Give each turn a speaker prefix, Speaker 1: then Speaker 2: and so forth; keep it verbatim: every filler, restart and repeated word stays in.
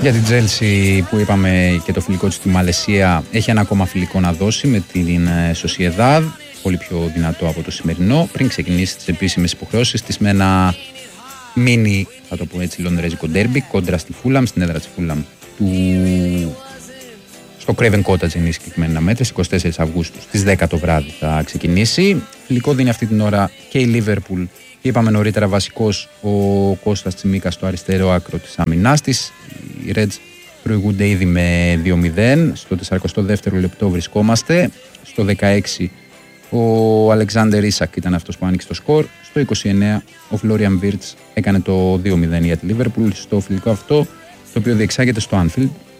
Speaker 1: Για την Chelsea που είπαμε και το φιλικό της στη Μαλαισία, έχει ένα ακόμα φιλικό να δώσει με την Sociedad, πολύ πιο δυνατό από το σημερινό, πριν ξεκινήσει τις επίσημες υποχρεώσεις της με ένα μίνι, θα το πω έτσι, λονδρέζικο ντέρμπι κόντρα στη Fulham, στην έδρα της Fulham του... στο Craven Cottage είναι η συγκεκριμένη αναμέτρηση, εικοστή τέταρτη Αυγούστου στις δέκα το βράδυ θα ξεκινήσει. Φιλικό δίνει αυτή την ώρα και η Liverpool. Είπαμε νωρίτερα βασικός ο Κώστας Τσιμίκας στο αριστερό άκρο της αμυνάς της. Οι Reds προηγούνται ήδη με δύο μηδέν. Στο σαραντά δεύτερο λεπτό βρισκόμαστε. Στο δεκαέξι ο Αλεξάνδερ Ίσακ ήταν αυτός που άνοιξε το σκορ. Στο είκοσι εννέα ο Florian Wirtz έκανε το δύο μηδέν για τη Liverpool στο φιλικό αυτό, το οποίο διεξάγεται στο Anfield.